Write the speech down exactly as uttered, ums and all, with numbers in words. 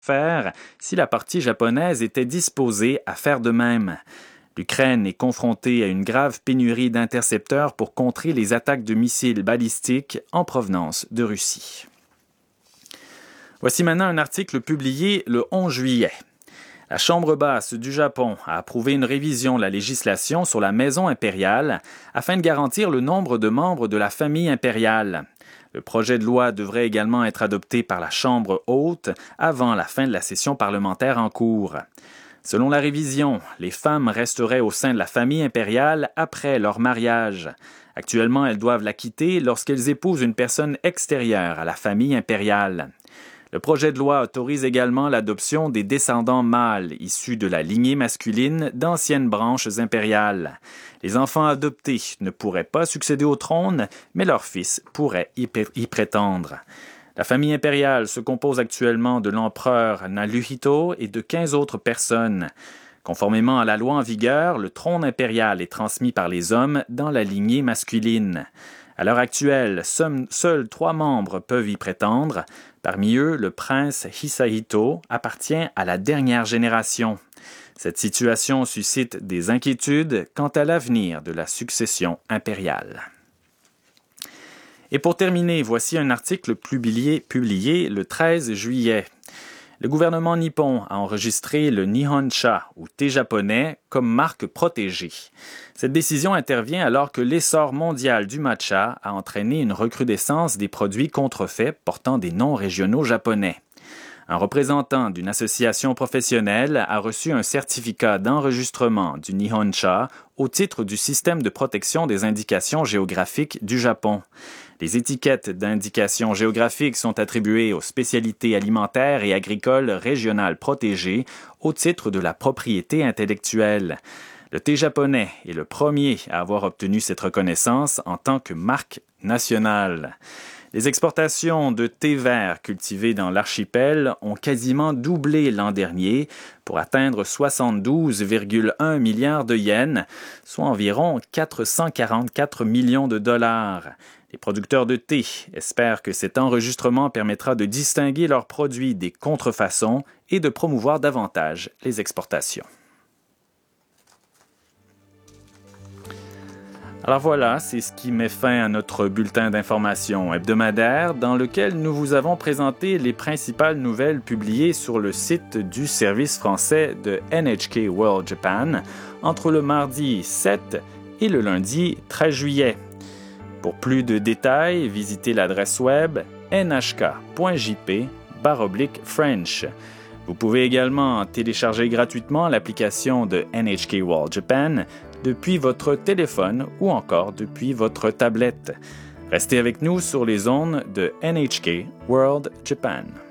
faire si la partie japonaise était disposée à faire de même. L'Ukraine est confrontée à une grave pénurie d'intercepteurs pour contrer les attaques de missiles balistiques en provenance de Russie. Voici maintenant un article publié le onze juillet. La Chambre basse du Japon a approuvé une révision de la législation sur la maison impériale afin de garantir le nombre de membres de la famille impériale. Le projet de loi devrait également être adopté par la Chambre haute avant la fin de la session parlementaire en cours. Selon la révision, les femmes resteraient au sein de la famille impériale après leur mariage. Actuellement, elles doivent la quitter lorsqu'elles épousent une personne extérieure à la famille impériale. Le projet de loi autorise également l'adoption des descendants mâles issus de la lignée masculine d'anciennes branches impériales. Les enfants adoptés ne pourraient pas succéder au trône, mais leurs fils pourraient y, y prétendre. La famille impériale se compose actuellement de l'empereur Naruhito et de quinze autres personnes. Conformément à la loi en vigueur, le trône impérial est transmis par les hommes dans la lignée masculine. À l'heure actuelle, seuls trois membres peuvent y prétendre. Parmi eux, le prince Hisahito appartient à la dernière génération. Cette situation suscite des inquiétudes quant à l'avenir de la succession impériale. Et pour terminer, voici un article publié, publié le treize juillet. Le gouvernement nippon a enregistré le Nihon-cha, ou thé japonais, comme marque protégée. Cette décision intervient alors que l'essor mondial du matcha a entraîné une recrudescence des produits contrefaits portant des noms régionaux japonais. Un représentant d'une association professionnelle a reçu un certificat d'enregistrement du Nihon-cha au titre du système de protection des indications géographiques du Japon. Les étiquettes d'indications géographiques sont attribuées aux spécialités alimentaires et agricoles régionales protégées au titre de la propriété intellectuelle. Le thé japonais est le premier à avoir obtenu cette reconnaissance en tant que marque nationale. Les exportations de thé vert cultivés dans l'archipel ont quasiment doublé l'an dernier pour atteindre soixante-douze virgule un milliards de yens, soit environ quatre cent quarante-quatre millions de dollars. Les producteurs de thé espèrent que cet enregistrement permettra de distinguer leurs produits des contrefaçons et de promouvoir davantage les exportations. Alors voilà, c'est ce qui met fin à notre bulletin d'information hebdomadaire dans lequel nous vous avons présenté les principales nouvelles publiées sur le site du service français de N H K World Japan entre le mardi sept et le lundi treize juillet. Pour plus de détails, visitez l'adresse web n h k point j p barre oblique French. Vous pouvez également télécharger gratuitement l'application de N H K World Japan depuis votre téléphone ou encore depuis votre tablette. Restez avec nous sur les ondes de N H K World Japan.